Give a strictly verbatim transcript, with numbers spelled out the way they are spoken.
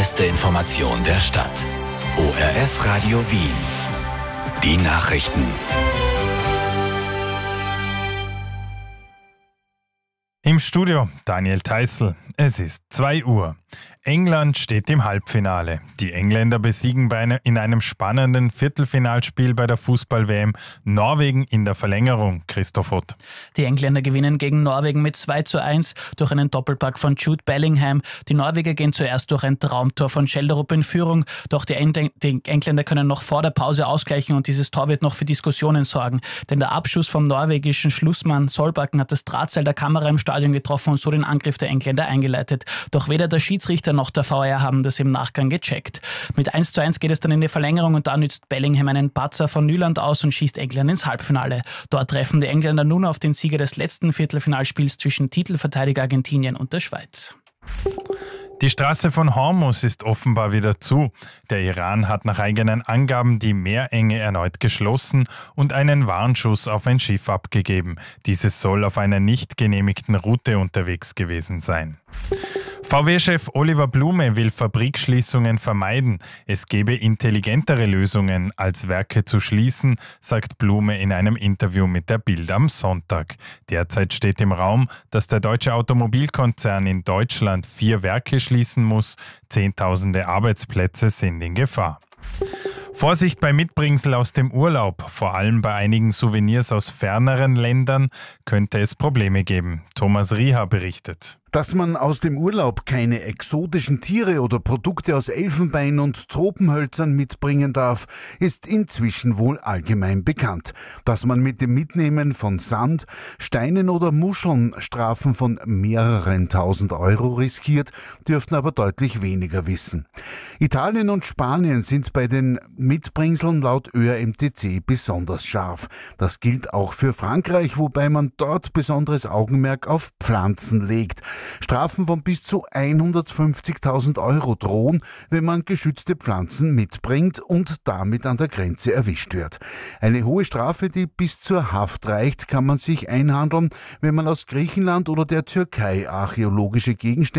beste Information der Stadt. O R F Radio Wien. Die Nachrichten. Im Studio Daniel Theißl. Es ist zwei Uhr. England steht im Halbfinale. Die Engländer besiegen bei einer, in einem spannenden Viertelfinalspiel bei der Fußball-W M Norwegen in der Verlängerung. Christoph Ott. Die Engländer gewinnen gegen Norwegen mit zwei zu eins durch einen Doppelpack von Jude Bellingham. Die Norweger gehen zuerst durch ein Traumtor von Schjelderup in Führung, doch die, Eng- die Engländer können noch vor der Pause ausgleichen und dieses Tor wird noch für Diskussionen sorgen. Denn der Abschuss vom norwegischen Schlussmann Solbakken hat das Drahtseil der Kamera im Stadion getroffen und so den Angriff der Engländer eingeleitet. Doch weder der Schiedsrichter noch der V A R haben das im Nachgang gecheckt. Mit eins zu eins geht es dann in die Verlängerung und da nützt Bellingham einen Patzer von Nyland aus und schießt England ins Halbfinale. Dort treffen die Engländer nun auf den Sieger des letzten Viertelfinalspiels zwischen Titelverteidiger Argentinien und der Schweiz. Die Straße von Hormuz ist offenbar wieder zu. Der Iran hat nach eigenen Angaben die Meerenge erneut geschlossen und einen Warnschuss auf ein Schiff abgegeben. Dieses soll auf einer nicht genehmigten Route unterwegs gewesen sein. V W-Chef Oliver Blume will Fabrikschließungen vermeiden. Es gebe intelligentere Lösungen, als Werke zu schließen, sagt Blume in einem Interview mit der Bild am Sonntag. Derzeit steht im Raum, dass der deutsche Automobilkonzern in Deutschland vier Werke schließen muss. Zehntausende Arbeitsplätze sind in Gefahr. Vorsicht bei Mitbringsel aus dem Urlaub. Vor allem bei einigen Souvenirs aus ferneren Ländern könnte es Probleme geben. Thomas Rieher berichtet. Dass man aus dem Urlaub keine exotischen Tiere oder Produkte aus Elfenbein und Tropenhölzern mitbringen darf, ist inzwischen wohl allgemein bekannt. Dass man mit dem Mitnehmen von Sand, Steinen oder Muscheln Strafen von mehreren tausend Euro riskiert, dürften aber deutlich weniger wissen. Italien und Spanien sind bei den Mitbringseln laut Ö R M T C besonders scharf. Das gilt auch für Frankreich, wobei man dort besonderes Augenmerk auf Pflanzen legt. Strafen von bis zu hundertfünfzigtausend Euro drohen, wenn man geschützte Pflanzen mitbringt und damit an der Grenze erwischt wird. Eine hohe Strafe, die bis zur Haft reicht, kann man sich einhandeln, wenn man aus Griechenland oder der Türkei archäologische Gegenstände